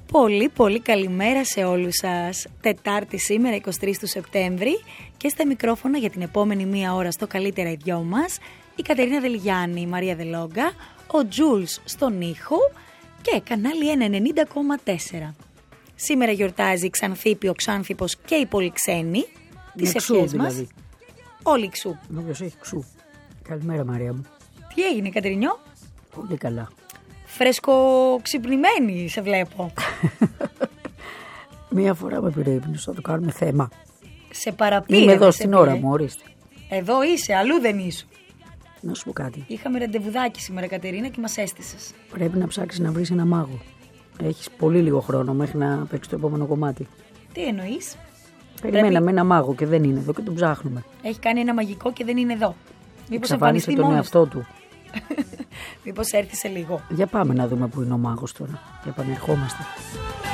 Πολύ πολύ καλημέρα σε όλους σας. Τετάρτη σήμερα 23 του Σεπτέμβρη και στα μικρόφωνα για την επόμενη μία ώρα στο καλύτερα οι δυο μας η Κατερίνα Δελιγιάννη, η Μαρία Δελόγκα, ο Τζούλς στον ήχο και κανάλι 90,4. Σήμερα γιορτάζει η Ξανθήπη, ο Ξάνθηπος και οι Πολυξένοι. Τις ευχές μας. Όλοι ξού. Όποιος έχει ξού. Καλημέρα Μαρία μου. Τι έγινε Κατερινιό? Πολύ καλά. Φρεσκοξυπνημένη σε βλέπω. Μία φορά με πήρε ύπνος, θα το κάνουμε θέμα. Σε παραπήρε. Είμαι εδώ στην ώρα μου, ορίστε. Εδώ είσαι, αλλού δεν ήσου. Να σου πω κάτι. Είχαμε ραντεβουδάκι σήμερα Κατερίνα και μας έστησες. Πρέπει να ψάξεις να βρεις ένα μάγο. Έχεις πολύ λίγο χρόνο μέχρι να παίξεις το επόμενο κομμάτι. Τι εννοείς? Περιμέναμε ένα μάγο και δεν είναι εδώ και τον ψάχνουμε. Έχει κάνει ένα μαγικό και δεν είναι εδώ. Μήπως Εξαφάνισε τον εαυτό του. Μήπως έρθει σε λίγο. Για πάμε να δούμε που είναι ο μάγος τώρα. Και επανερχόμαστε.